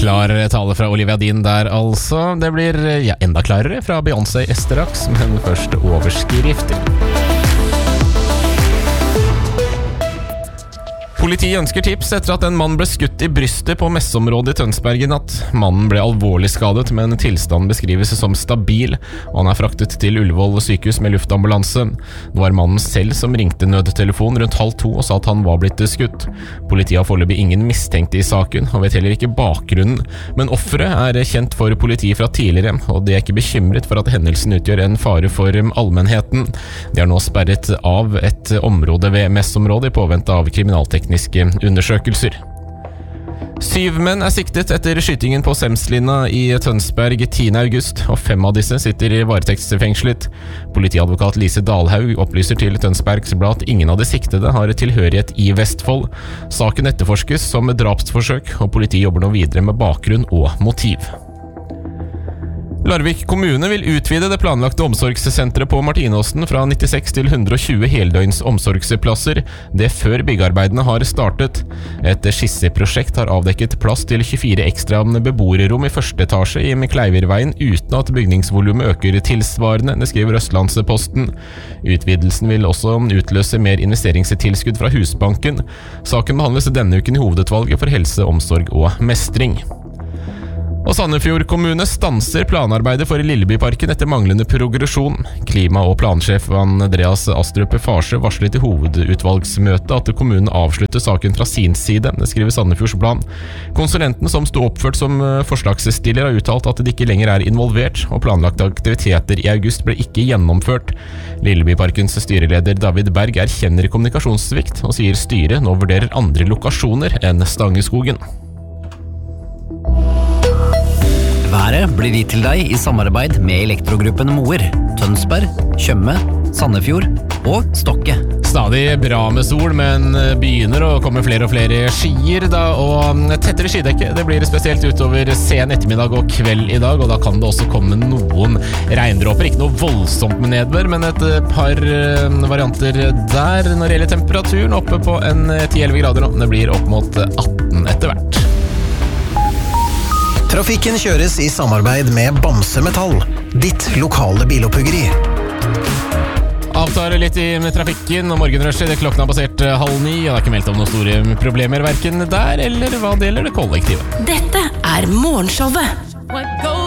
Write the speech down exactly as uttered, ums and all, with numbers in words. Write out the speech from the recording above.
Klar tale fra Olivia Dean der altså. Det blir ja, enda klarere fra Beyoncé straks, men først overskrifter. Politiet ønsker tips etter at en mann ble skutt i brystet på messeområdet i Tønsberg i natt. Mannen ble alvorlig skadet, men tilstanden beskrives som stabil, og han er fraktet til Ullevål sykehus med luftambulanse. Nå er mannen selv som ringte nødtelefon rundt halv to og sa at han var blitt skutt. Politiet har foreløpig ingen mistenkte i saken, og vet heller ikke bakgrunnen. Men offeret er kjent for politiet fra tidligere, og de er ikke bekymret for at hendelsen utgjør en fare for allmennheten. De har nå sperret av et område ved messeområdet i påvente av kriminalteknisk undersøkelser. Syv menn er siktet etter skytingen på Semslinna i Tønsberg tiende august, og fem av disse sitter i varetektsfengslet. Politiadvokat Lise Dalhaug opplyser til Tønsbergs Blad at ingen av de siktede har tilhørighet i Vestfold. Saken etterforskes som drapsforsøk, og politiet jobber nå videre med bakgrunn og motiv. Larvik kommune vil utvide det planlagte omsorgssenteret på Martinåsen fra nittiseks til hundre og tjue heldøgns omsorgsplasser, det før byggearbeidene har startet. Et skisseprosjekt har avdekket plass til tjuefire ekstra beboerrom i første etasje i Kleivirveien uten at bygningsvolumet øker tilsvarende, det skriver Østlandsposten. Utvidelsen vil også utløse mer investeringstilskudd fra Husbanken. Saken behandles denne uken i hovedutvalget for helse, omsorg og mestring. Og Sandefjord kommune stanser planarbeidet for Lillebyparken etter manglende progresjon. Klima- og plansjef Andreas Astrup Farse varslet i hovedutvalgsmøtet at kommunen avslutter saken fra sin side, det skriver Sandefjords Blad. Konsulenten som sto oppført som forslagsstiller har uttalt at de ikke lenger er involvert, og planlagte aktiviteter i august ble ikke gjennomført. Lillebyparkens styreleder David Berg erkjenner kommunikasjonssvikt, og sier styret nå vurderer andre lokasjoner enn Stangeskogen. Været blir gitt til deg i samarbeid med Elektrogruppen Moer, Tønsberg, Tjøme, Sandefjord og Stokke. Stadig bra med sol, men begynner å komme flere og flere skyer da, og tettere skydekke. Det blir spesielt utover sen ettermiddag og kveld i dag, og da kan det også komme noen regndråper. Ikke noe voldsomt med nedbør, men et par varianter der. Når det gjelder temperaturen, oppe på en ti til elleve grader nå. Det blir opp mot atten etter hvert. Trafikken kjøres i samarbeid med Bamse Metall, ditt lokale biloppuggeri. Avtar litt i med trafikken, og morgenrushet, det klokken har passert halv ni, og det er ikke meldt om noen store problemer, hverken der eller hva det gjelder det kollektive. Dette er Morgenshowet.